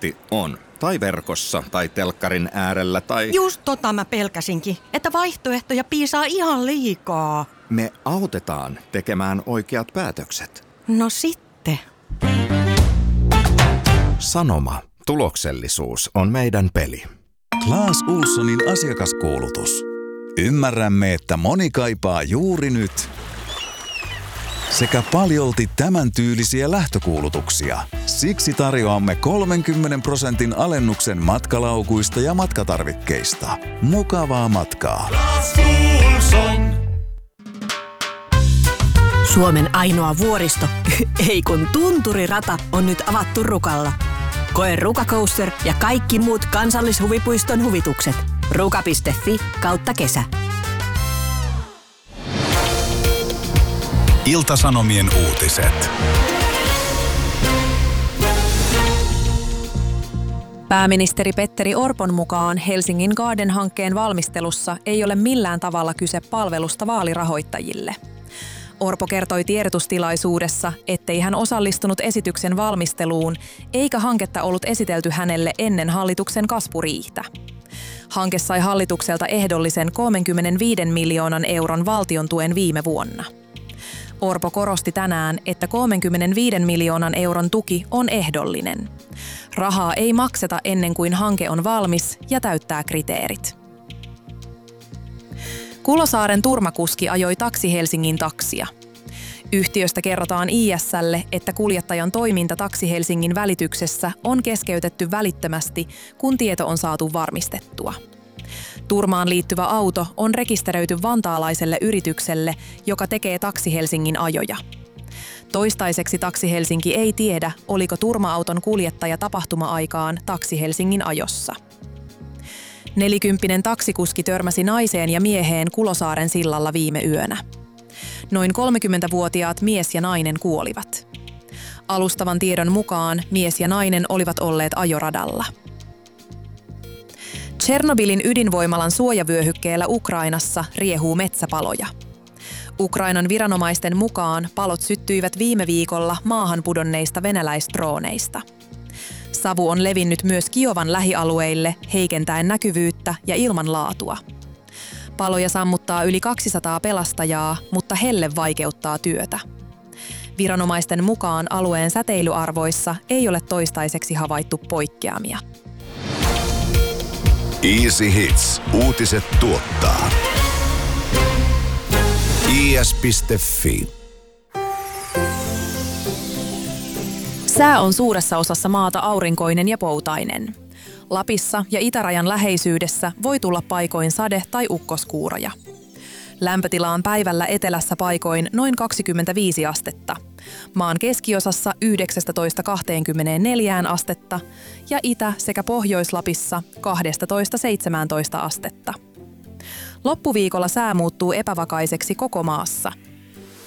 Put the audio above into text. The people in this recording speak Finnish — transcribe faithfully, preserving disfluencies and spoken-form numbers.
oikeasti on. Tai verkossa, tai telkkarin äärellä, tai... Just tota mä pelkäsinkin, että vaihtoehtoja piisaa ihan liikaa. Me autetaan tekemään oikeat päätökset. No sitten. Sanoma. Tuloksellisuus on meidän peli. Clas Ohlsonin asiakaskuulutus. Ymmärrämme, että moni kaipaa juuri nyt sekä paljolti tämän tyylisiä lähtökuulutuksia. Siksi tarjoamme kolmenkymmenen prosentin alennuksen matkalaukuista ja matkatarvikkeista. Mukavaa matkaa. Clas Ohlson. Suomen ainoa vuoristo, ei kun tunturirata, on nyt avattu Rukalla. Koe Ruka Coaster ja kaikki muut kansallishuvipuiston huvitukset. ruka piste fi kautta kesä. Ilta-Sanomien uutiset. Pääministeri Petteri Orpon mukaan Helsingin Garden-hankkeen valmistelussa ei ole millään tavalla kyse palvelusta vaalirahoittajille. Orpo kertoi tiedotustilaisuudessa, ettei hän osallistunut esityksen valmisteluun, eikä hanketta ollut esitelty hänelle ennen hallituksen kasvuriihtä. Hanke sai hallitukselta ehdollisen kolmekymmentäviisi miljoonan euron valtion tuen viime vuonna. Orpo korosti tänään, että kolmekymmentäviisi miljoonan euron tuki on ehdollinen. Rahaa ei makseta ennen kuin hanke on valmis ja täyttää kriteerit. Kulosaaren turmakuski ajoi Taksi Helsingin taksia. Yhtiöstä kerrotaan I S:lle, että kuljettajan toiminta Taksi Helsingin välityksessä on keskeytetty välittömästi, kun tieto on saatu varmistettua. Turmaan liittyvä auto on rekisteröity vantaalaiselle yritykselle, joka tekee Taksi Helsingin ajoja. Toistaiseksi Taksi Helsinki ei tiedä, oliko turma-auton kuljettaja tapahtuma-aikaan Taksi Helsingin ajossa. Nelikymppinen taksikuski törmäsi naiseen ja mieheen Kulosaaren sillalla viime yönä. Noin kolmekymmentävuotiaat mies ja nainen kuolivat. Alustavan tiedon mukaan mies ja nainen olivat olleet ajoradalla. Tšernobylin ydinvoimalan suojavyöhykkeellä Ukrainassa riehuu metsäpaloja. Ukrainan viranomaisten mukaan palot syttyivät viime viikolla maahan pudonneista venäläisdrooneista. Savu on levinnyt myös Kiovan lähialueille heikentäen näkyvyyttä ja ilmanlaatua. Paloja sammuttaa yli kaksisataa pelastajaa, mutta helle vaikeuttaa työtä. Viranomaisten mukaan alueen säteilyarvoissa ei ole toistaiseksi havaittu poikkeamia. Easy Hits. Uutiset tuottaa. i s piste fi. Sää on suuressa osassa maata aurinkoinen ja poutainen. Lapissa ja itärajan läheisyydessä voi tulla paikoin sade- tai ukkoskuuroja. Lämpötila on päivällä etelässä paikoin noin kaksikymmentäviisi astetta, maan keskiosassa yhdeksäntoista kaksikymmentäneljä astetta ja Itä- sekä Pohjois-Lapissa kaksitoista seitsemäntoista astetta. Loppuviikolla sää muuttuu epävakaiseksi koko maassa.